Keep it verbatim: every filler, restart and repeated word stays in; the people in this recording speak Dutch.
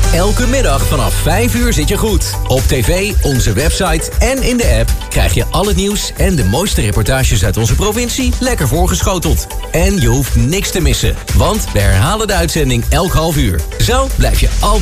Elke middag vanaf vijf uur zit je goed. Op tv, onze website en in de app krijg je al het nieuws en de mooiste reportages uit onze provincie lekker voorgeschoteld. En je hoeft niks te missen, want we herhalen de uitzending elk half uur. Zo blijf je altijd